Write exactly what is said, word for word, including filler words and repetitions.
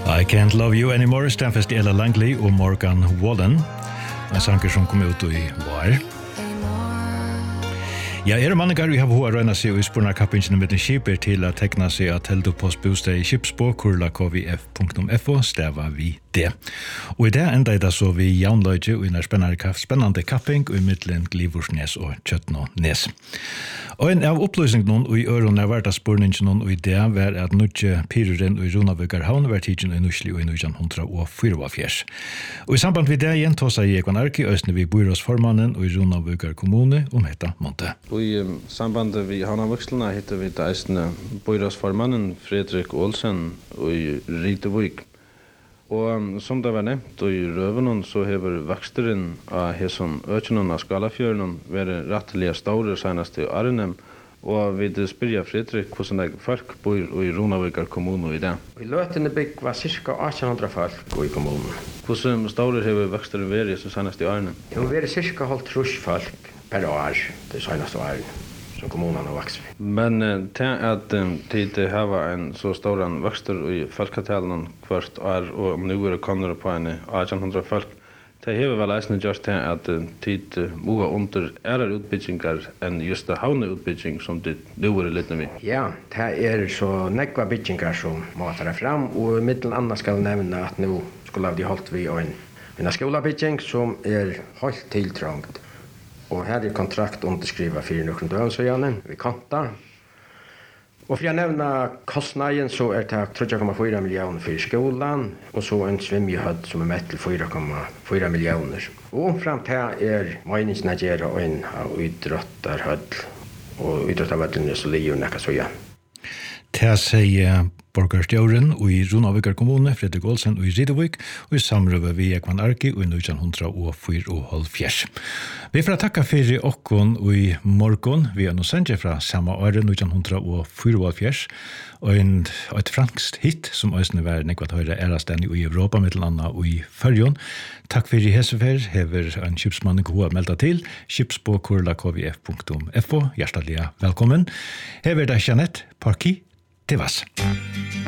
I Can't Love You Anymore, stemfest Ella Langley og Morgan Wallen. En sanger som kom ut i var. Ja, er mannegar vi har hoa røyna seg og ispurnar kappingen med den skipper til at tekna seg at heldu post bostad i skipsbå kurla k v f punktum f o stava vi det. Og i det enda i det så vi jaunløyge og innar spennande, kaff, spennande kapping og i middelen Glivorsnes og Kjøtnånes. Og en av oppløsningen og i øron er verda spurningen og i det var at nudje pyruren og i Runavíkar havn var tidsen og i nusli og i nitjan hundra og fyrre. Og i samband med det igjen tåsa i Ekvan Arki østne vi byrådsformannen og i Runavíkar kommune om hetta månte. Og i sambandet vi havnavøkslene hittar vi det eisne byrådsformannen Fredrik Olsen og i Ritevík. Og som det var nevnt, og i røvenen så hever veksteren av hesson økenen av Skalafjørnen vært rettelig store senest i Arnhem, og vi spyrja Fredrik hvordan det folk bor i Runavíkar kommune i det. I løtene bygg var cirka åtte hundre folk i kommunen. Hvordan store hever veksteren vært så senest i Arnhem? Det har vært cirka halvt trus folk per år, det seneste året. Som kommunen har vokst. Men til at tid har en så stor vokster i folketalen hvert år, og nå er det kommer på en åtte hundre folk, det har vel eisende gjort til at tid må under ære utbygginger enn just det havneutbygging som det nå er litt med. Ja, det er så nekva bygginger som må ta fram, og i middelen annet skal jeg nevne at nå skulle de holdt vi en, en skolabygging som er helt tiltrangt. Og her er kontrakt underskrivet for noen døgnsøyene, vi kanter. Og for å nevne kostnaden så er det tre komma fyra millioner for skolen, og så en svimjehødd som er med til fire komma fyra millioner. Og frem til er meningen å gjøre en av idrotterhødd, og idrotterhøddene så ligger noe så igjen. Til sier borgarstjåren og i Runavíkar kommune, Fredrik Olsen og i Ritevík, og i samrøve vi Ekvan Arki og i nitjan hundra og fyrre. Vi får takka fyrir okkon og i morgon, vi er nå sendt fra samme året, nitjan hundra og fyrre, og en, et franskt hit som østene var nekvat høyre ærasten i Europa, mittel anna og i Førjon. Takk fyrir hesefer, hever en kjipsmann gode melda til, kjipsbå kurla k v f punktum f o, hjertelig velkommen. Hever det Jeanette Parki til Vass.